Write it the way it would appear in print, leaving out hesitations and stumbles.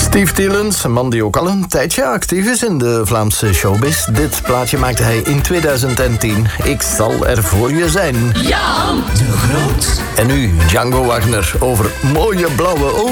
Steve Tillens, een man die ook al een tijdje actief is in de Vlaamse showbiz. Dit plaatje maakte hij in 2010. Ik zal er voor je zijn. Jan de Groot. En nu Django Wagner over mooie blauwe ogen.